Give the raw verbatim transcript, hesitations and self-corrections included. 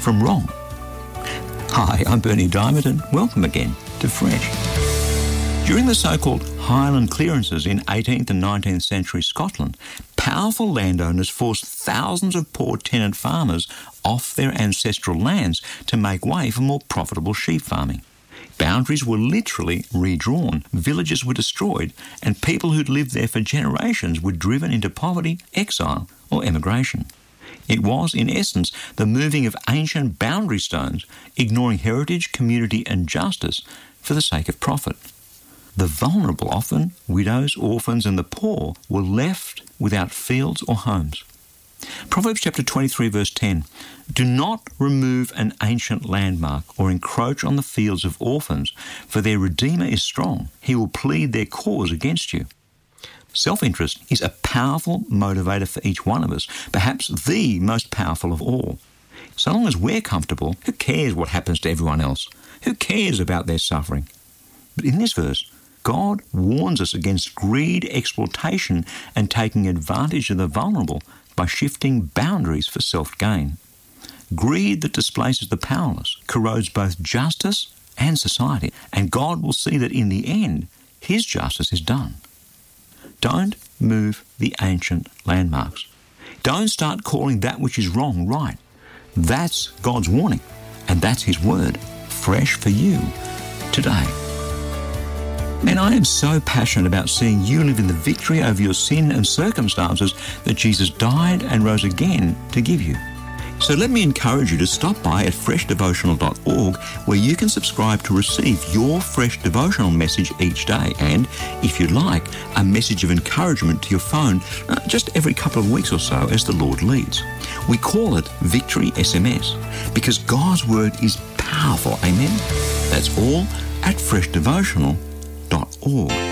from wrong. Hi, I'm Bernie Diamond and welcome again to Fresh. During the so-called Highland clearances in eighteenth and nineteenth century Scotland, powerful landowners forced thousands of poor tenant farmers off their ancestral lands to make way for more profitable sheep farming. Boundaries were literally redrawn, villages were destroyed, and people who'd lived there for generations were driven into poverty, exile, or emigration. It was, in essence, the moving of ancient boundary stones, ignoring heritage, community and justice for the sake of profit. The vulnerable, often widows, orphans and the poor, were left without fields or homes. Proverbs chapter twenty-three verse ten, "Do not remove an ancient landmark or encroach on the fields of orphans, for their Redeemer is strong. He will plead their cause against you." Self-interest is a powerful motivator for each one of us, perhaps the most powerful of all. So long as we're comfortable, who cares what happens to everyone else? Who cares about their suffering? But in this verse, God warns us against greed, exploitation, and taking advantage of the vulnerable by shifting boundaries for self-gain. Greed that displaces the powerless corrodes both justice and society, and God will see that in the end, His justice is done. Don't move the ancient landmarks. Don't start calling that which is wrong right. That's God's warning, and that's His word, fresh for you today. Man, I am so passionate about seeing you live in the victory over your sin and circumstances that Jesus died and rose again to give you. So let me encourage you to stop by at fresh devotional dot org, where you can subscribe to receive your Fresh Devotional message each day, and, if you'd like, a message of encouragement to your phone uh, just every couple of weeks or so as the Lord leads. We call it Victory S M S because God's Word is powerful, amen? That's all at fresh devotional dot org.